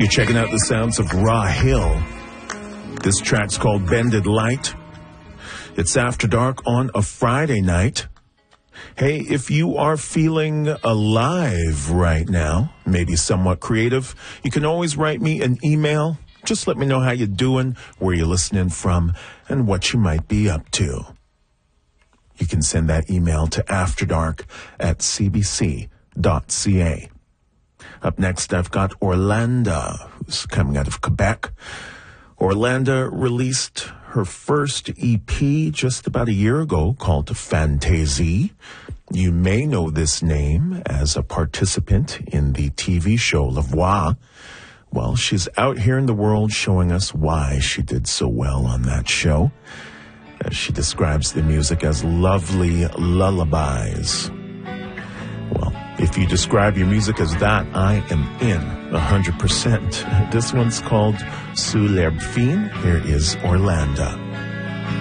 You're checking out the sounds of Rahil. This track's called Bended Light. It's After Dark on a Friday night. Hey, if you are feeling alive right now, maybe somewhat creative, you can always write me an email. Just let me know how you're doing, where you're listening from, and what you might be up to. You can send that email to afterdark@cbc.ca. Up next, I've got Orlanda, who's coming out of Quebec. Orlanda released her first EP just about a year ago called Fantaisie. You may know this name as a participant in the TV show La Voix. Well, she's out here in the world showing us why she did so well on that show. She describes the music as lovely lullabies. Well, if you describe your music as that, I am in 100%. This one's called Sous l'herbe fine. Here is Orlanda.